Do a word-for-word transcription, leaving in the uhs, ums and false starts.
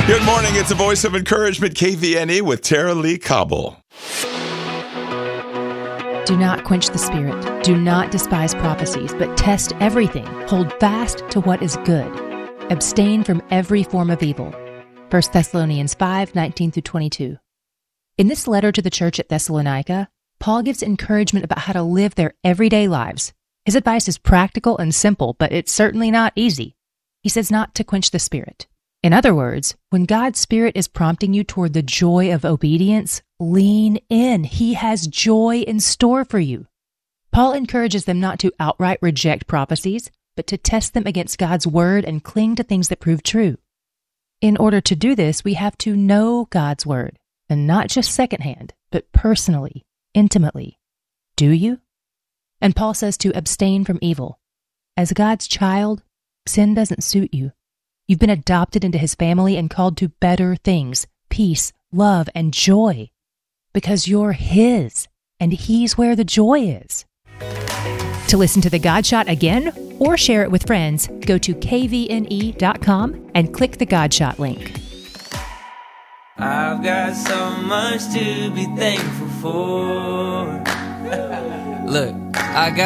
Good morning. It's a voice of encouragement, K V N E, with Tara Lee Cobble. Do not quench the spirit. Do not despise prophecies, but test everything. Hold fast to what is good. Abstain from every form of evil. First Thessalonians five, nineteen through twenty-two. In this letter to the church at Thessalonica, Paul gives encouragement about how to live their everyday lives. His advice is practical and simple, but it's certainly not easy. He says not to quench the spirit. In other words, when God's Spirit is prompting you toward the joy of obedience, lean in. He has joy in store for you. Paul encourages them not to outright reject prophecies, but to test them against God's Word and cling to things that prove true. In order to do this, we have to know God's Word, and not just secondhand, but personally, intimately. Do you? And Paul says to abstain from evil. As God's child, sin doesn't suit you. You've been adopted into His family and called to better things, peace, love, and joy, because you're His, and He's where the joy is. To listen to The God Shot again or share it with friends, go to K V N E dot com and click the God Shot link. I've got so much to be thankful for. Look, I got